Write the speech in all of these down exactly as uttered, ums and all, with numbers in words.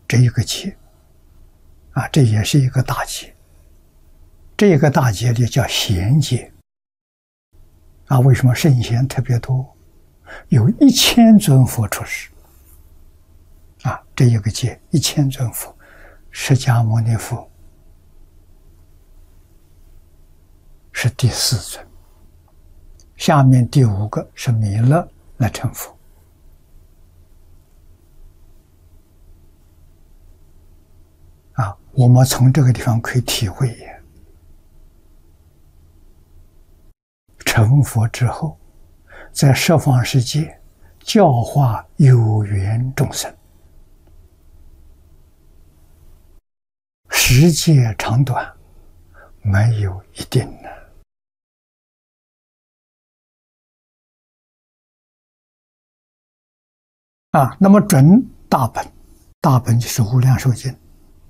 这一个劫啊，这也是一个大劫。这个大劫里叫贤劫啊，为什么圣贤特别多？有一千尊佛出世啊，这一个劫一千尊佛，释迦牟尼佛是第四尊，下面第五个是弥勒来成佛。啊，我们从这个地方可以体会也，成佛之后，在十方世界教化有缘众生，时间长短没有一定的。啊，那么准大本，大本就是无量寿经。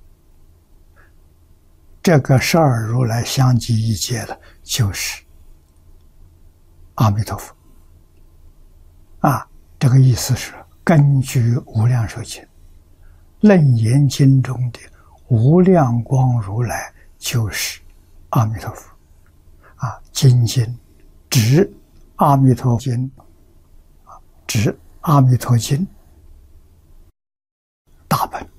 这个十二如来相继一劫了，就是阿弥陀佛。啊，这个意思是根据无量寿经，楞严经中的无量光如来就是阿弥陀佛。啊，经经指阿弥陀经，指阿弥陀经大本。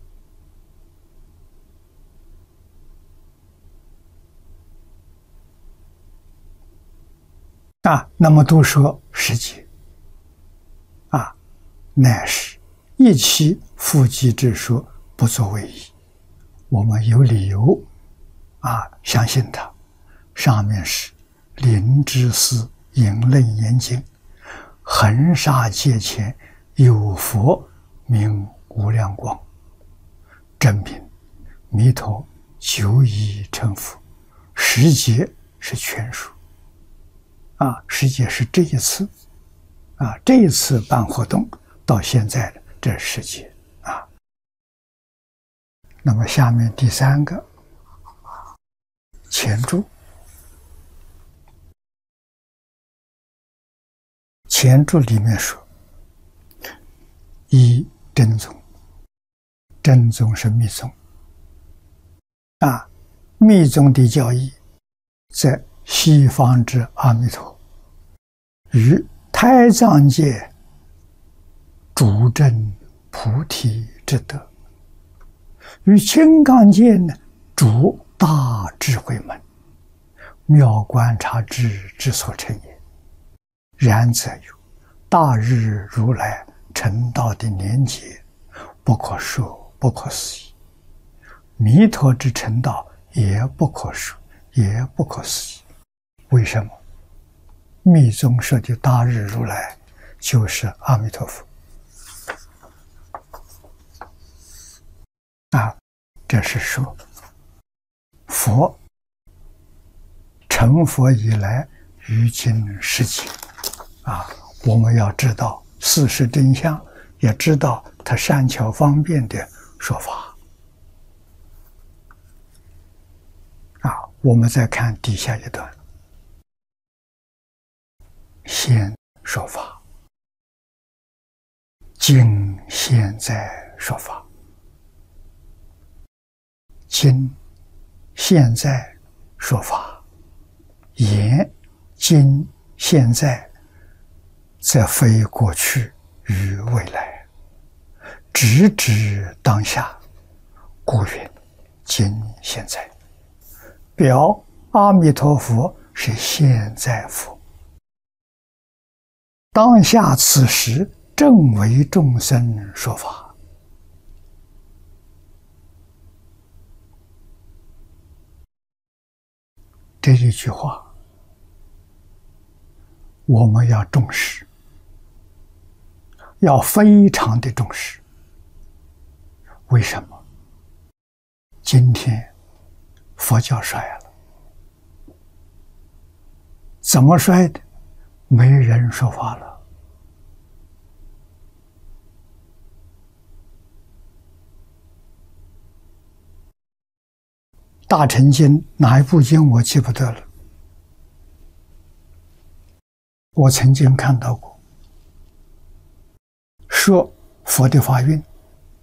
啊，那么都说十劫啊，乃是一期复集之说不作为意，我们有理由啊相信它。上面是灵知思引楞严经，恒沙界前有佛名无量光，证明弥陀久已成佛。十劫是全数啊，十劫是这一次啊，这一次办活动到现在的这十劫啊。那么下面第三个前注，前注里面说，一真宗，真宗是密宗啊，密宗的教义在西方之阿弥陀与胎藏界主证菩提之德，与金刚界呢主大智慧门，妙观察智之所成也。然则有大日如来成道的年节，不可说不可思议；弥陀之成道也不可说也不可思议。为什么？密宗说的大日如来就是阿弥陀佛啊，这是说佛成佛以来于今世界啊，我们要知道事实真相，也知道他善巧方便的说法啊。我们再看底下一段，先说法，今现在说法。今现在说法，言今现在则非过去与未来，直指当下，故云今现在。表阿弥陀佛是现在佛，当下此时正为众生说法。这一句话我们要重视，要非常的重视。为什么？今天佛教衰了，怎么衰的？没人说法了。大乘经哪一部经我记不得了，我曾经看到过，说佛的法运